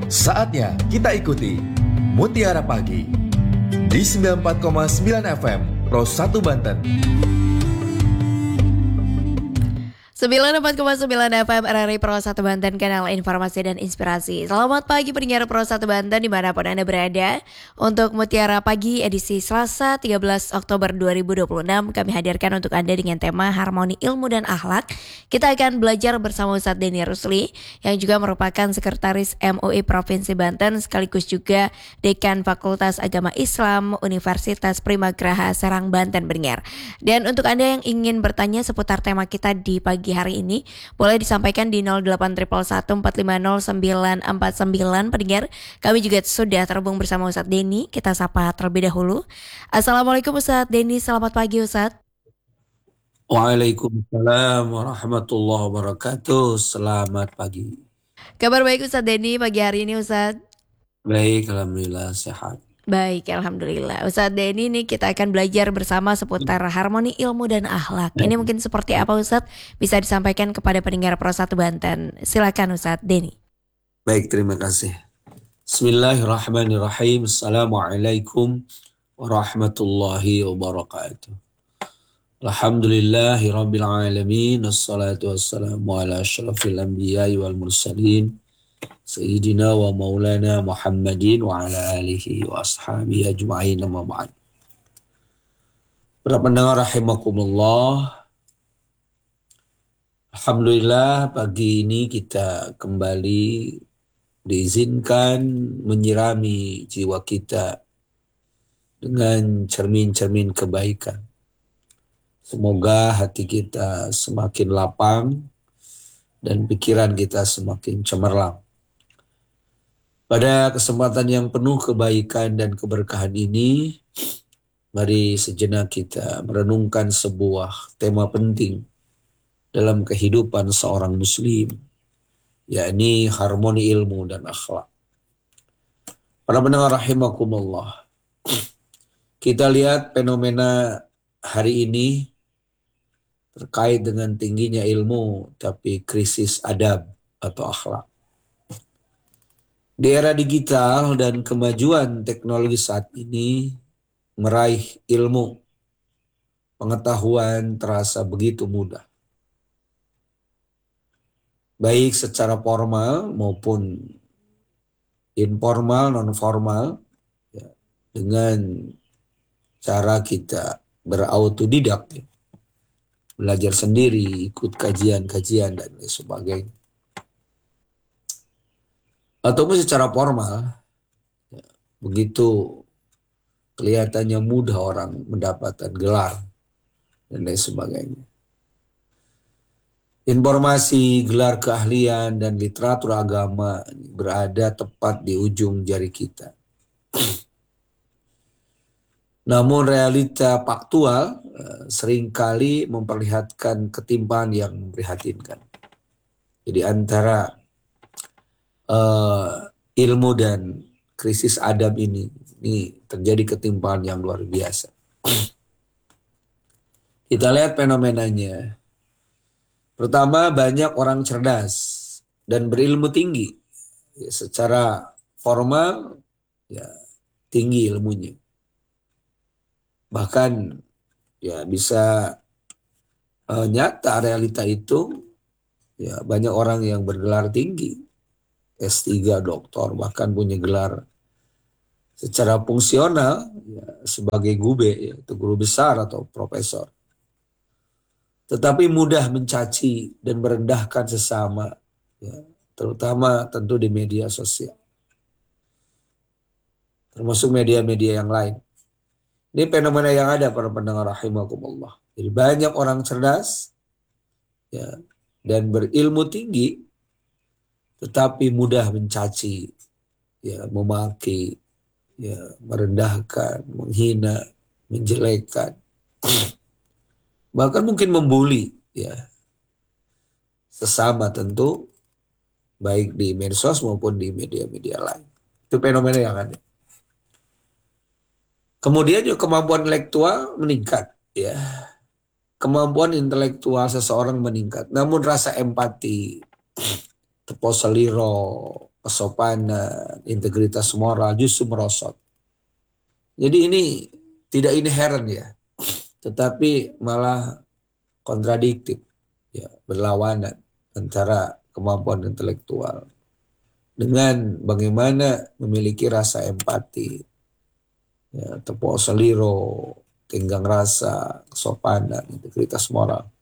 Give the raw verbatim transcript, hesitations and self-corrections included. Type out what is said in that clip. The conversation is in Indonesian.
Saatnya kita ikuti Mutiara Pagi di sembilan puluh empat koma sembilan F M Pro satu Banten. sembilan puluh empat koma sembilan F M R R I Pro satu Banten, kanal informasi dan inspirasi. Selamat pagi pendengar Pro satu Banten dimanapun Anda berada. Untuk Mutiara Pagi edisi Selasa tiga belas Oktober dua ribu dua puluh enam kami hadirkan untuk Anda dengan tema Harmoni Ilmu dan Akhlak. Kita akan belajar bersama Ustadz Denny Rusli yang juga merupakan Sekretaris M U I Provinsi Banten sekaligus juga Dekan Fakultas Agama Islam Universitas Primagraha Serang Banten pendengar. Dan untuk Anda yang ingin bertanya seputar tema kita di pagi hari ini boleh disampaikan di nol delapan satu satu empat lima nol sembilan empat sembilan pendengar. Kami juga sudah terhubung bersama Ustadz Denny. Kita sapa terlebih dahulu. Assalamualaikum Ustadz Denny, selamat pagi Ustadz. Waalaikumsalam warahmatullahi wabarakatuh. Selamat pagi. Kabar baik Ustadz Denny pagi hari ini Ustadz? Baik, alhamdulillah sehat. Baik, alhamdulillah. Ustadz Denny, ini kita akan belajar bersama seputar harmoni ilmu dan akhlak. Ini mungkin seperti apa Ustadz? Bisa disampaikan kepada pendengar Pro satu Banten. Silakan Ustadz Denny. Baik, terima kasih. Bismillahirrahmanirrahim. Assalamualaikum warahmatullahi wabarakatuh. Alhamdulillahi rabbil alamin. Assalatu wassalamu ala asyrafil anbiya'i wal mursalin. Sayyidina wa maulana Muhammadin wa ala alihi wa ashabihi ajma'in amma ba'd. Para pendengar rahimakumullah. Alhamdulillah pagi ini kita kembali diizinkan menyirami jiwa kita dengan cermin-cermin kebaikan. Semoga hati kita semakin lapang dan pikiran kita semakin cemerlang. Pada kesempatan yang penuh kebaikan dan keberkahan ini, mari sejenak kita merenungkan sebuah tema penting dalam kehidupan seorang muslim, yakni harmoni ilmu dan akhlak. Para pendengar rahimakumullah, kita lihat fenomena hari ini terkait dengan tingginya ilmu, tapi krisis adab atau akhlak. Di era digital dan kemajuan teknologi saat ini, meraih ilmu, pengetahuan terasa begitu mudah. Baik secara formal maupun informal, non-formal, ya, dengan cara kita berautodidak, ya, belajar sendiri, ikut kajian-kajian dan sebagainya. Ataupun secara formal, ya, begitu kelihatannya mudah orang mendapatkan gelar dan lain sebagainya. Informasi, gelar keahlian, dan literatur agama berada tepat di ujung jari kita. Namun realita faktual eh, seringkali memperlihatkan ketimpaan yang memprihatinkan. Jadi antara Uh, ilmu dan krisis adab ini, ini terjadi ketimpaan yang luar biasa. Kita lihat fenomenanya. Pertama, banyak orang cerdas dan berilmu tinggi. Ya, secara formal, ya, tinggi ilmunya. Bahkan ya bisa uh, nyata realita itu, ya, banyak orang yang bergelar tinggi. S tiga, doktor, bahkan punya gelar secara fungsional ya, sebagai gube, yaitu guru besar atau profesor. Tetapi mudah mencaci dan merendahkan sesama, ya, terutama tentu di media sosial. Termasuk media-media yang lain. Ini fenomena yang ada para pendengar rahimakumullah. Jadi banyak orang cerdas ya, dan berilmu tinggi, tetapi mudah mencaci, ya, memaki, ya, merendahkan, menghina, menjelekkan, bahkan mungkin membuli, ya, sesama tentu, baik di medsos maupun di media-media lain. Itu fenomena yang ada. Kemudian juga kemampuan intelektual meningkat, ya, kemampuan intelektual seseorang meningkat, namun rasa empati, tepo seliro, kesopanan, integritas moral justru merosot. Jadi ini tidak inherent ya, tetapi malah kontradiktif, ya, berlawanan antara kemampuan intelektual dengan bagaimana memiliki rasa empati, ya, tepo seliro, tenggang rasa, kesopanan, integritas moral.